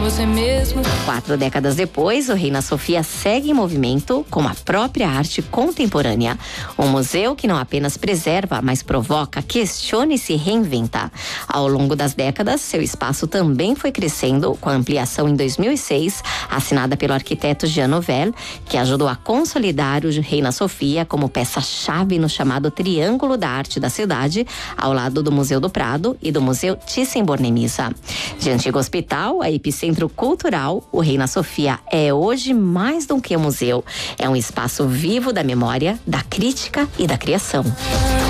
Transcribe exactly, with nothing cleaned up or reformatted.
você mesmo. Quatro décadas depois, o Reina Sofia segue em movimento com a própria arte contemporânea. Um museu que não apenas preserva, mas provoca, questiona e se reinventa. Ao longo das décadas, seu espaço também foi crescendo, com a ampliação em dois mil e seis, assinada pelo arquiteto Jean Nouvel, que ajudou a consolidar o Reina Sofia como peça-chave no chamado Triângulo da Arte da cidade, ao lado do Museu do Prado e do Museu Thyssen-Bornemisza. De antigo hospital a epicentro cultural, o Reina Sofia é hoje mais do que um museu. É um espaço vivo da memória, da crítica e da criação.